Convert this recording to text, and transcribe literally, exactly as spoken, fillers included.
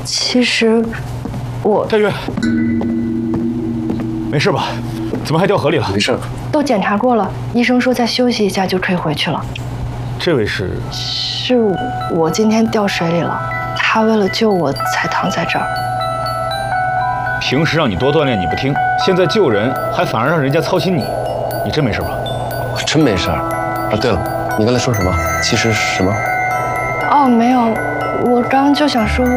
其实我佳瑜，没事吧？怎么还掉河里了？ 没事， 都检查过了，医生说再休息一下就可以回去了。 这位是？ 是我今天掉水里了，他为了救我才躺在这儿。 平时让你多锻炼你不听，现在救人还反而让人家操心你，你真没事吧？ 我真没事。啊，对了，你刚才说什么？其实是什么？ 哦，没有，我刚刚就想说。